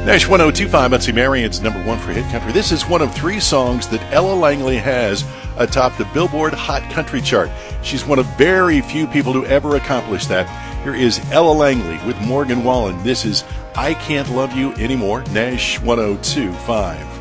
Nash 1025, Betsy Marion's #1 for Hit Country. This is one of 3 songs that Ella Langley has atop the Billboard Hot Country chart. She's one of very few people to ever accomplish that. Here is Ella Langley with Morgan Wallen. This is I Can't Love You Anymore, Nash 1025.